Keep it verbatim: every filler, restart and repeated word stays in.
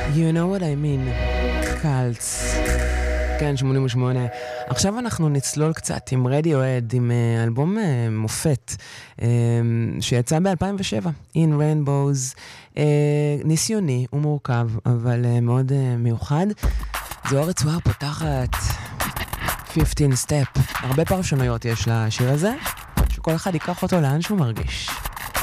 You know what I mean, קלץ. כן, שמונים ושמונה. עכשיו אנחנו נצלול קצת עם רדיואד, עם אלבום מופת, שיצא ב-אלפיים ושבע, In Rainbows, ניסיוני ומורכב, אבל מאוד מיוחד. זו הרצועה הפותחת, חמישה עשר Step. הרבה פרשנויות יש לשיר הזה, שכל אחד ייקח אותו לאן שהוא מרגיש.